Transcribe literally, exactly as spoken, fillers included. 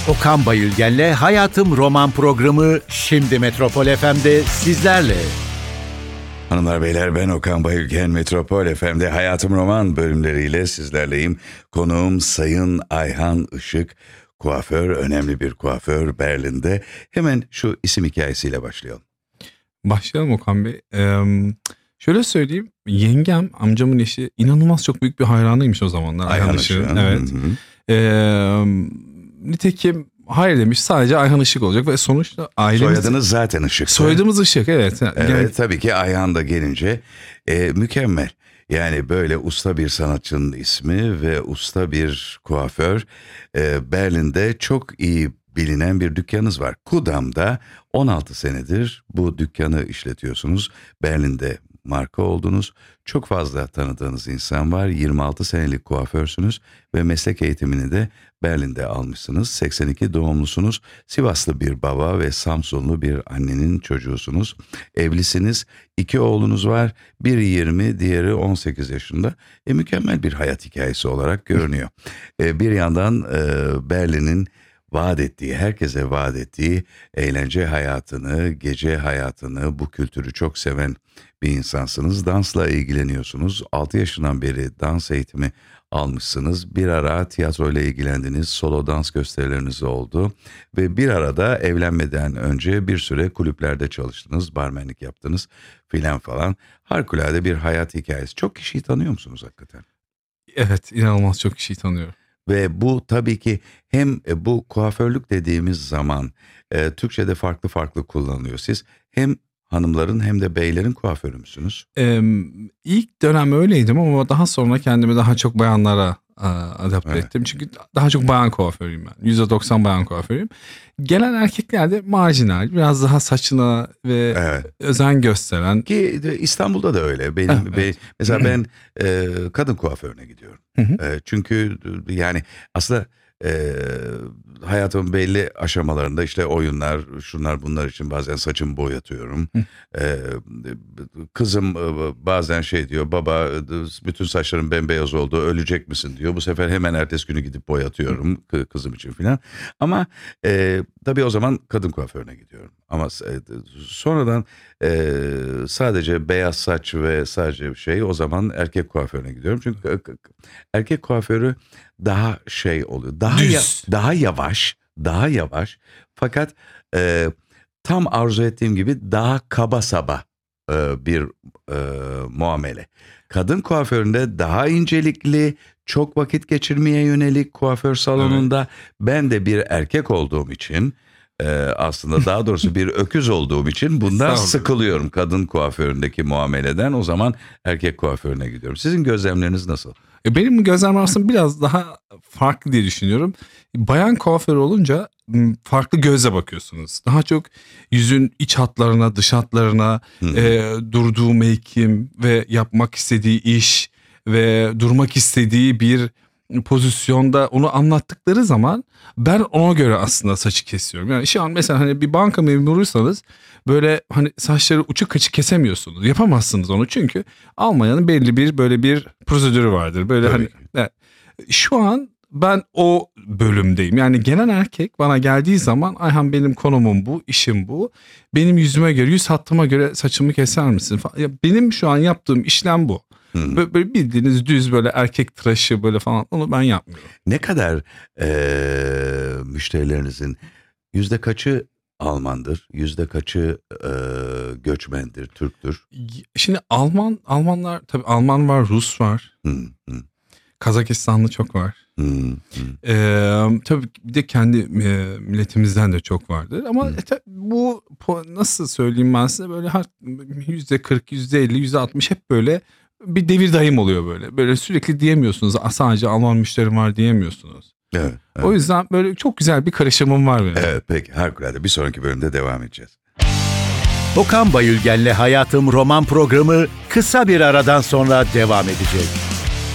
Okan Bayülgen'le Hayatım Roman programı şimdi Metropol F M'de sizlerle. Hanımlar beyler, ben Okan Bayülgen. Metropol F M'de Hayatım Roman bölümleriyle sizlerleyim. Konuğum Sayın Ayhan Işık, kuaför, önemli bir kuaför Berlin'de. Hemen şu isim hikayesiyle başlayalım. Başlayalım Okan Bey. Ee, şöyle söyleyeyim, yengem, amcamın eşi inanılmaz çok büyük bir hayranıymış o zamanlar. Ayhan Işık'ın. Evet. Ee, nitekim hayır demiş, sadece Ayhan Işık olacak ve sonuçta ailemiz... Soyadınız zaten Işık. Soyadımız Işık, evet. Evet, yani... tabii ki Ayhan da gelince e, mükemmel. Yani böyle usta bir sanatçının ismi ve usta bir kuaför. e, Berlin'de çok iyi bilinen bir dükkanınız var. Kudam'da on altı senedir bu dükkanı işletiyorsunuz. Berlin'de marka oldunuz. Çok fazla tanıdığınız insan var. yirmi altı senelik kuaförsünüz ve meslek eğitimini de Berlin'de almışsınız. seksen iki doğumlusunuz. Sivaslı bir baba ve Samsunlu bir annenin çocuğusunuz. Evlisiniz. İki oğlunuz var. Biri yirmi, diğeri on sekiz yaşında. E, mükemmel bir hayat hikayesi olarak görünüyor. e, bir yandan e, Berlin'in vaat ettiği, herkese vaat ettiği eğlence hayatını, gece hayatını, bu kültürü çok seven bir insansınız. Dansla ilgileniyorsunuz. altı yaşından beri dans eğitimi almışsınız. Bir ara tiyatroyla ilgilendiniz. Solo dans gösterileriniz oldu. Ve bir arada evlenmeden önce bir süre kulüplerde çalıştınız. Barmenlik yaptınız filan falan. Harikulade bir hayat hikayesi. Çok kişiyi tanıyor musunuz hakikaten? Evet, inanılmaz çok kişiyi tanıyorum. Ve bu tabii ki hem bu kuaförlük dediğimiz zaman e, Türkçe'de farklı farklı kullanılıyor. Siz hem hanımların hem de beylerin kuaförü müsünüz? Ee, ilk dönem öyleydim ama daha sonra kendimi daha çok bayanlara a, adapte Evet. ettim. Çünkü daha çok bayan kuaförüyüm ben. yüzde doksan bayan kuaförüyüm. Gelen erkekler de marjinal, biraz daha saçına ve Evet. özen gösteren. Ki de İstanbul'da da öyle. Benim Evet. be- mesela ben e, kadın kuaförüne gidiyorum. Hı hı. E, çünkü yani aslında e, hayatımın belli aşamalarında işte oyunlar, şunlar bunlar için bazen saçımı boyatıyorum. E, kızım e, bazen şey diyor, baba bütün saçlarım bembeyaz oldu, ölecek misin diyor. Bu sefer hemen ertesi günü gidip boyatıyorum kı- kızım için filan. Ama e, tabii o zaman kadın kuaförüne gidiyorum. Ama e, sonradan e, sadece beyaz saç ve sadece şey, o zaman erkek kuaförüne gidiyorum. Çünkü e, erkek kuaförü daha şey oluyor. Daha ya- Düz. daha yavaş, daha yavaş. Fakat e, tam arzu ettiğim gibi daha kaba saba e, bir e, muamele. Kadın kuaföründe daha incelikli, çok vakit geçirmeye yönelik kuaför salonunda. Ben de bir erkek olduğum için, e, aslında daha doğrusu bir öküz olduğum için bundan Estağfurullah. sıkılıyorum kadın kuaföründeki muameleden. O zaman erkek kuaförüne gidiyorum. Sizin gözlemleriniz nasıl? E, Benim gözlemim aslında biraz daha farklı diye düşünüyorum. Bayan kuaför olunca m, farklı gözle bakıyorsunuz. Daha çok yüzün iç hatlarına, dış hatlarına, Hı. e, durduğu mevkim ve yapmak istediği iş ve durmak istediği bir pozisyonda onu anlattıkları zaman ben ona göre aslında saçı kesiyorum. Yani şu an mesela hani bir banka memuruysanız böyle hani saçları uçuk kaçık kesemiyorsunuz. Yapamazsınız onu çünkü Almanya'nın belli bir böyle bir prosedürü vardır. Böyle Tabii hani ki. evet. Şu an ben o bölümdeyim. Yani gelen erkek bana geldiği zaman Ayhan benim konumum bu, işim bu. Benim yüzüme göre, yüz hattıma göre saçımı keser misin falan. Ya benim şu an yaptığım işlem bu. Hı. Bö- Böyle bildiğiniz düz böyle erkek tıraşı böyle falan, onu ben yapmıyorum. Ne kadar eee, müşterilerinizin yüzde kaçı Almandır, yüzde kaçı eee, göçmendir, Türktür? Y- Şimdi Alman Almanlar tabii Alman var, Rus var, Hı, hı, Kazakistanlı çok var. hı, hı. Ee, tabii bir de kendi e, milletimizden de çok vardır ama Hı. e, tabii bu po- nasıl söyleyeyim ben size, böyle her yüzde kırk, yüzde elli, yüzde altmış hep böyle bir devir daim oluyor böyle. Böyle sürekli diyemiyorsunuz. "Aa, sadece Alman müşterim var" diyemiyorsunuz. Evet, evet. O yüzden böyle çok güzel bir karışımım var benim. Evet, peki, harikulade. Bir sonraki bölümde devam edeceğiz. Okan Bayülgen'le Hayatım Roman programı kısa bir aradan sonra devam edecek.